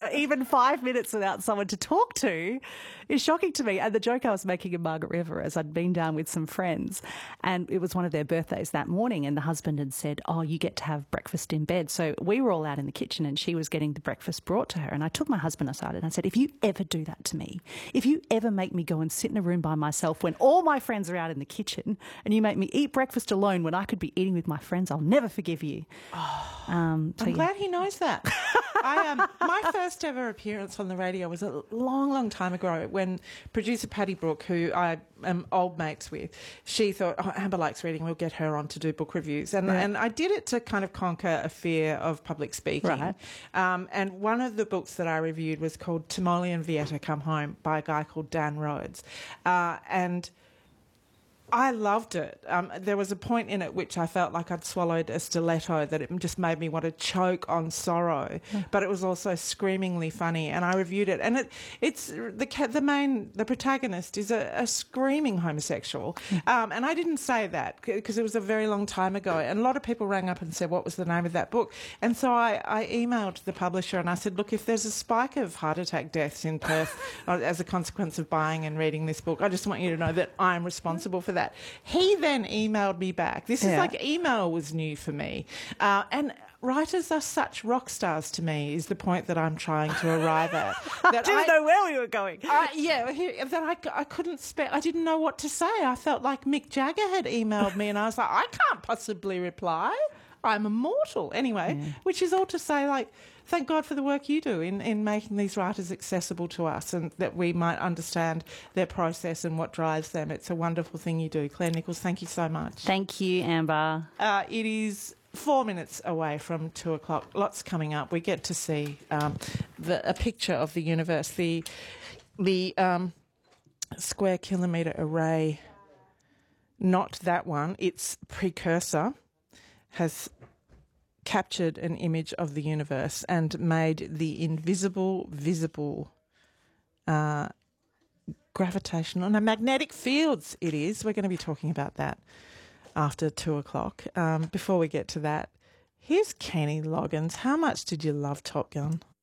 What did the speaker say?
even 5 minutes without someone to talk to is shocking to me. And the joke I was making in Margaret River is I'd been down with some friends and it was one of their birthdays that morning and the husband had said, oh, you get to have breakfast in bed. So we were all out in the kitchen and she was getting the breakfast brought to her. And I took my husband aside and I said, if you ever do that to me, if you ever make me go and sit in a room by myself when all my friends are out in the kitchen and you make me eat breakfast alone when I could be eating with my friends, I'll never forgive you. I'm glad he knows that. My first ever appearance on the radio was a long, long time ago when producer Patty Brooke, who I am old mates with, she thought, oh, Amber likes reading, we'll get her on to do book reviews. And I did it to kind of conquer a fear of public speaking. Right. And one of the books that I reviewed was called Tamoli and Vieta Come Home by a guy called Dan Rhodes. And I loved it. There was a point in it which I felt like I'd swallowed a stiletto, that it just made me want to choke on sorrow. But it was also screamingly funny, and I reviewed it. And it's the protagonist is a screaming homosexual. And I didn't say that because it was a very long time ago. And a lot of people rang up and said, what was the name of that book? And so I emailed the publisher and I said, look, if there's a spike of heart attack deaths in Perth as a consequence of buying and reading this book, I just want you to know that I'm responsible for that. He then emailed me back. This is like email was new for me. And writers are such rock stars to me, is the point that I'm trying to arrive at. I didn't know where we were going. I couldn't I didn't know what to say. I felt like Mick Jagger had emailed me and I was like, I can't possibly reply. I'm immortal. Anyway, which is all to say, like, thank God for the work you do in making these writers accessible to us and that we might understand their process and what drives them. It's a wonderful thing you do. Claire Nichols, thank you so much. Thank you, Amber. It is 4 minutes away from 2 o'clock. Lots coming up. We get to see a picture of the universe, the square kilometre array, not that one, its precursor, has captured an image of the universe and made the invisible visible. Gravitational and magnetic fields it is. We're going to be talking about that after 2 o'clock. Before we get to that, here's Kenny Loggins. How much did you love Top Gun?